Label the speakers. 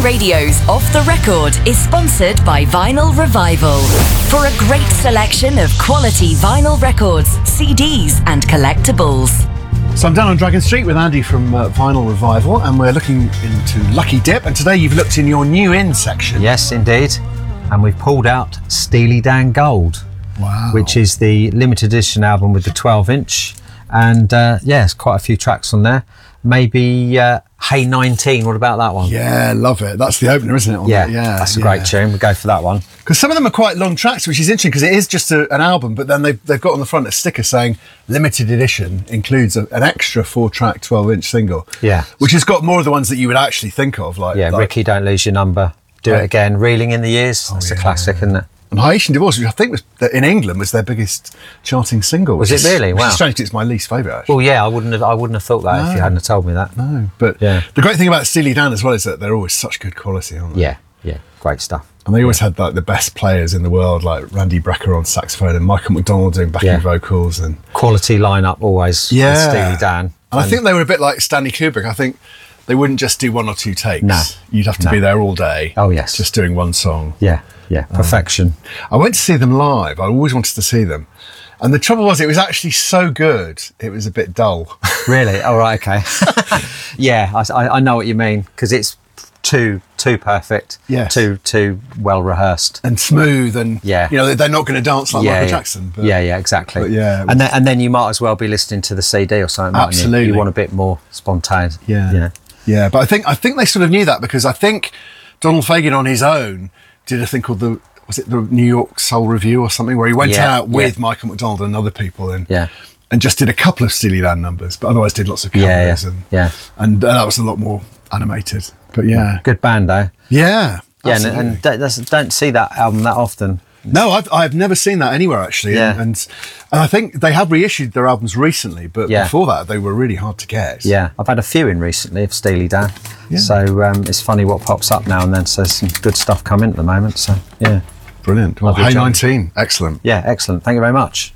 Speaker 1: Radio's Off the Record is sponsored by Vinyl Revival. For a great selection of quality vinyl records, CDs and collectibles.
Speaker 2: So I'm down on Dragon Street with Andy from Vinyl Revival, and we're looking into Lucky Dip, and today you've looked in your new in section.
Speaker 3: Yes, indeed. And we've pulled out Steely Dan Gold.
Speaker 2: Wow.
Speaker 3: Which is the limited edition album with the 12-inch. And there's quite a few tracks on there. Maybe Hey 19, what about that one?
Speaker 2: Yeah, love it. That's the opener, isn't it?
Speaker 3: Yeah, that's a great tune. We'll go for that one.
Speaker 2: Because some of them are quite long tracks, which is interesting because it is just an album, but then they've got on the front a sticker saying limited edition includes an extra 4-track 12-inch single.
Speaker 3: Yeah.
Speaker 2: Which has got more of the ones that you would actually think of. Like
Speaker 3: Ricky, Don't Lose Your Number. Do It Again. Reeling in the Years. That's a classic, isn't it?
Speaker 2: And Haitian Divorce, which I think was in England was their biggest charting single.
Speaker 3: Was it really? Wow.
Speaker 2: Which is strange 'cause it's my least favourite, actually.
Speaker 3: Well, yeah, I wouldn't have thought that if you hadn't have told me that.
Speaker 2: No, but the great thing about Steely Dan as well is that they're always such good quality, aren't they?
Speaker 3: Yeah, great stuff.
Speaker 2: And they always had like the best players in the world, like Randy Brecker on saxophone and Michael McDonald doing backing vocals and
Speaker 3: quality lineup always. With Steely Dan.
Speaker 2: And I think they were a bit like Stanley Kubrick. I think they wouldn't just do 1 or 2 takes.
Speaker 3: No.
Speaker 2: You'd have to be there all day.
Speaker 3: Oh yes.
Speaker 2: Just doing one song.
Speaker 3: Yeah, perfection.
Speaker 2: I went to see them live. I always wanted to see them. And the trouble was, it was actually so good, it was a bit dull.
Speaker 3: Really? Oh, right, okay. Yeah, I know what you mean, because it's too perfect.
Speaker 2: Yes.
Speaker 3: Too well rehearsed.
Speaker 2: And smooth, and
Speaker 3: you
Speaker 2: know, they're not going to dance like Michael Jackson. But,
Speaker 3: exactly.
Speaker 2: But
Speaker 3: and then you might as well be listening to the CD or something.
Speaker 2: Absolutely.
Speaker 3: You want a bit more spontaneous.
Speaker 2: Yeah, but I think they sort of knew that, because I think Donald Fagen on his own did a thing called the New York Soul Review or something, where he went out with Michael McDonald and other people and just did a couple of Steely Dan numbers, but otherwise did lots of covers and that was a lot more animated. But
Speaker 3: good band though.
Speaker 2: Yeah,
Speaker 3: and don't see that album that often.
Speaker 2: No, I've never seen that anywhere actually. And I think they have reissued their albums recently, but before that they were really hard to get.
Speaker 3: Yeah, I've had a few in recently of Steely Dan. Yeah. So it's funny what pops up now and then. So there's some good stuff coming at the moment. So yeah.
Speaker 2: Brilliant. Well, Hey 19, excellent.
Speaker 3: Yeah, excellent. Thank you very much.